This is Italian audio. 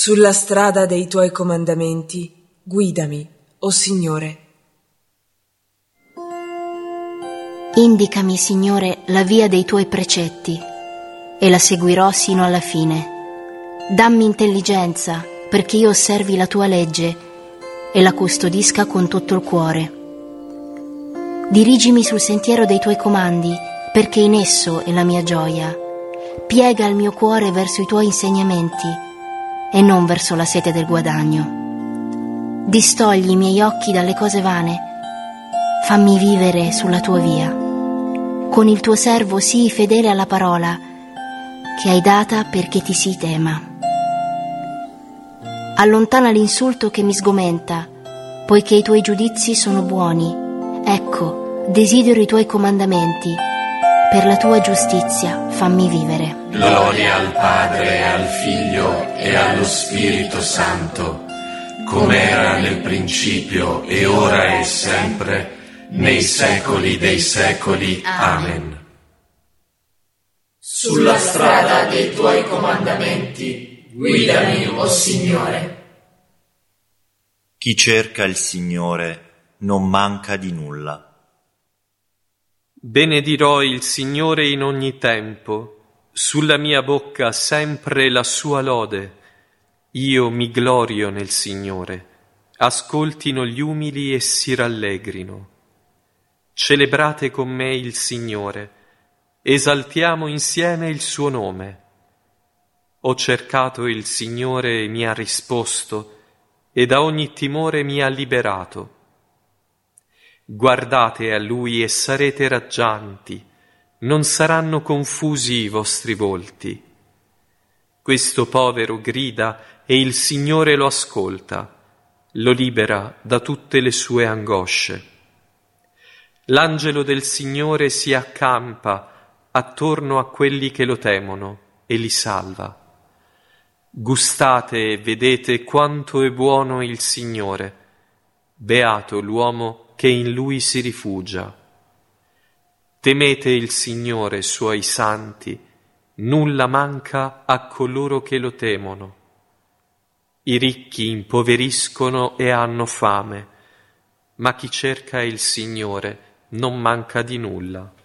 Sulla strada dei tuoi comandamenti, guidami, o Signore. Indicami, Signore, la via dei tuoi precetti e la seguirò sino alla fine. Dammi intelligenza perché io osservi la tua legge e la custodisca con tutto il cuore. Dirigimi sul sentiero dei tuoi comandi perché in esso è la mia gioia. Piega il mio cuore verso i tuoi insegnamenti e non verso la sete del guadagno. Distogli i miei occhi dalle cose vane, fammi vivere sulla tua via. Con il tuo servo sii fedele alla parola che hai data perché ti si tema. Allontana l'insulto che mi sgomenta, poiché i tuoi giudizi sono buoni. Ecco, desidero i tuoi comandamenti, per la tua giustizia fammi vivere. Gloria al Padre, e al Figlio e allo Spirito Santo, come era nel principio e ora e sempre, nei secoli dei secoli. Amen. Sulla strada dei tuoi comandamenti, guidami, o Signore. Chi cerca il Signore non manca di nulla. Benedirò il Signore in ogni tempo, sulla mia bocca sempre la sua lode. Io mi glorio nel Signore, ascoltino gli umili e si rallegrino. Celebrate con me il Signore, esaltiamo insieme il suo nome. Ho cercato il Signore e mi ha risposto, e da ogni timore mi ha liberato. Guardate a Lui e sarete raggianti, non saranno confusi i vostri volti. Questo povero grida e il Signore lo ascolta, lo libera da tutte le sue angosce. L'angelo del Signore si accampa attorno a quelli che lo temono e li salva. Gustate e vedete quanto è buono il Signore, beato l'uomo che in Lui si rifugia. Temete il Signore, suoi santi, nulla manca a coloro che lo temono. I ricchi impoveriscono e hanno fame, ma chi cerca il Signore non manca di nulla.